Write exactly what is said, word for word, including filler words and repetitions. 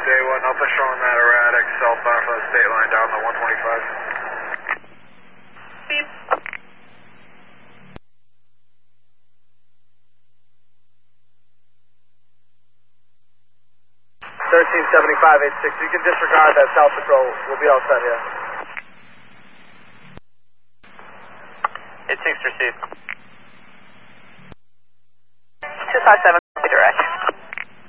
day one, Alpha showing that erratic southbound from the state line down to one twenty-five. Beep. thirteen seventy-five eighty-six, you can disregard that South Patrol, we'll be all set here. eighty-six received. two five seven.